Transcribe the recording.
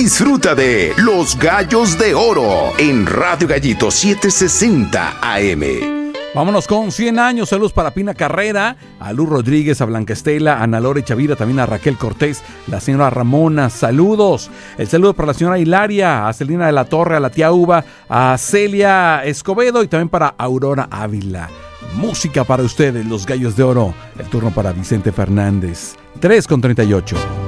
Disfruta de Los Gallos de Oro en Radio Gallito 760 AM. Vámonos con 100 años. Saludos para Pina Carrera, a Luz Rodríguez, a Blanca Estela, a Ana Lore Chavira, también a Raquel Cortés, la señora Ramona. Saludos. El saludo para la señora Hilaria, a Celina de la Torre, a la tía Uva, a Celia Escobedo y también para Aurora Ávila. Música para ustedes, Los Gallos de Oro. El turno para Vicente Fernández. 3:38.